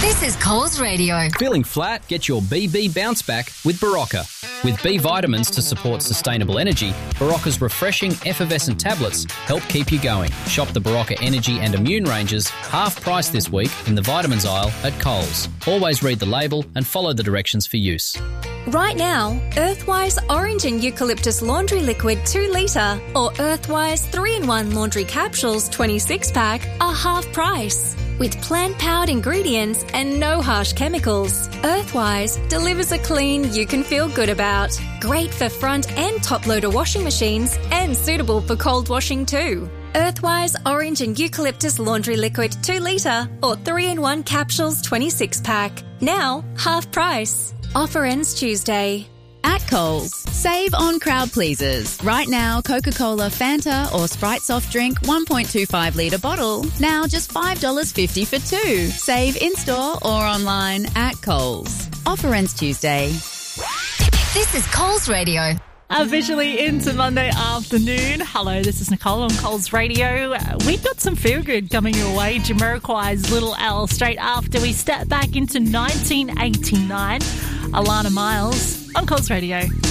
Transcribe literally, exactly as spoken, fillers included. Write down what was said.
This is Coles Radio. Feeling flat? Get your B B bounce back with Barocca. With B vitamins to support sustainable energy, Barocca's refreshing effervescent tablets help keep you going. Shop the Barocca Energy and Immune ranges half price this week in the vitamins aisle at Coles. Always read the label and follow the directions for use. Right now, Earthwise Orange and Eucalyptus Laundry Liquid two litre or Earthwise three in one Laundry Capsules twenty-six pack are half price. With plant-powered ingredients and no harsh chemicals, Earthwise delivers a clean you can feel good about. Great for front and top-loader washing machines and suitable for cold washing too. Earthwise Orange and Eucalyptus Laundry Liquid two litre or three in one Capsules twenty-six pack. Now, half price. Offer ends Tuesday. At Coles, save on crowd pleasers. Right now, Coca-Cola, Fanta or Sprite soft drink one point two five litre bottle. Now just five dollars fifty for two. Save in-store or online at Coles. Offer ends Tuesday. This is Coles Radio. Officially into Monday afternoon. Hello, this is Nicole on Coles Radio. We've got some feel good coming your way. Jamiroquai's Little L straight after we step back into nineteen eighty-nine. Alana Miles on Coles Radio.